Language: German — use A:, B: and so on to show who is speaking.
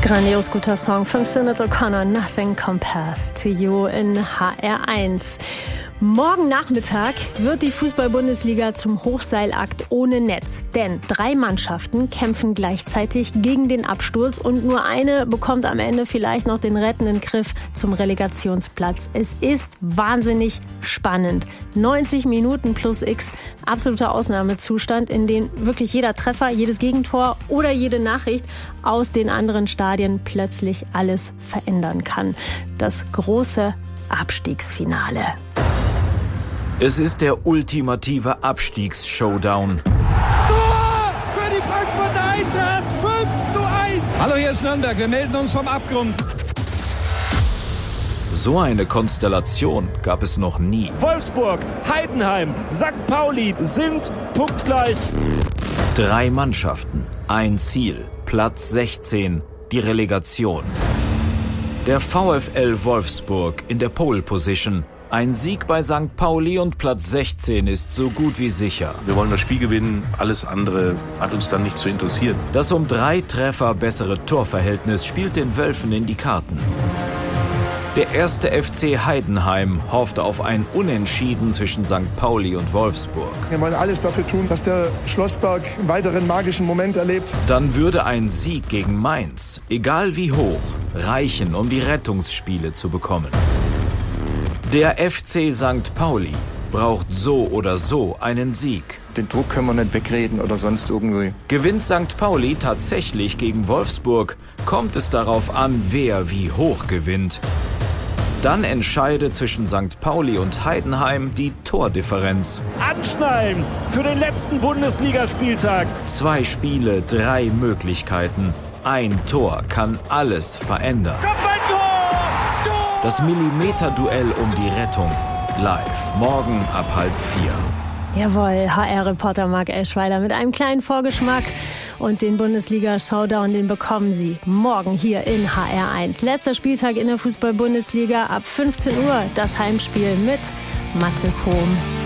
A: Grandios guter Song von Sinead O'Connor, Nothing Compares to You in HR1. Morgen Nachmittag wird die Fußball-Bundesliga zum Hochseilakt ohne Netz. Denn 3 Mannschaften kämpfen gleichzeitig gegen den Absturz und nur eine bekommt am Ende vielleicht noch den rettenden Griff zum Relegationsplatz. Es ist wahnsinnig spannend. 90 Minuten plus X, absoluter Ausnahmezustand, in dem wirklich jeder Treffer, jedes Gegentor oder jede Nachricht aus den anderen Stadien plötzlich alles verändern kann. Das große Abstiegsfinale.
B: Es ist der ultimative Abstiegsshowdown.
C: Tor für die Frankfurter Eintracht, 5:1.
D: Hallo, hier ist Nürnberg, wir melden uns vom Abgrund.
B: So eine Konstellation gab es noch nie.
E: Wolfsburg, Heidenheim, St. Pauli sind punktgleich.
B: 3 Mannschaften, ein Ziel, Platz 16, die Relegation. Der VfL Wolfsburg in der Pole Position. Ein Sieg bei St. Pauli und Platz 16 ist so gut wie sicher.
F: Wir wollen das Spiel gewinnen, alles andere hat uns dann nicht zu interessieren.
B: Das um 3 Treffer bessere Torverhältnis spielt den Wölfen in die Karten. Der erste FC Heidenheim hoffte auf ein Unentschieden zwischen St. Pauli und Wolfsburg.
G: Wir wollen alles dafür tun, dass der Schlossberg einen weiteren magischen Moment erlebt.
B: Dann würde ein Sieg gegen Mainz, egal wie hoch, reichen, um die Rettungsspiele zu bekommen. Der FC St. Pauli braucht so oder so einen Sieg.
H: Den Druck können wir nicht wegreden oder sonst irgendwie.
B: Gewinnt St. Pauli tatsächlich gegen Wolfsburg, kommt es darauf an, wer wie hoch gewinnt. Dann entscheidet zwischen St. Pauli und Heidenheim die Tordifferenz.
E: Anschnallen für den letzten Bundesligaspieltag.
B: 2 Spiele, 3 Möglichkeiten. Ein Tor kann alles verändern. Das Millimeter-Duell um die Rettung. Live, morgen ab 3:30.
A: Jawohl, HR-Reporter Marc Eschweiler mit einem kleinen Vorgeschmack. Und den Bundesliga-Showdown, den bekommen Sie morgen hier in HR1. Letzter Spieltag in der Fußball-Bundesliga ab 15 Uhr. Das Heimspiel mit Mathis Hohm.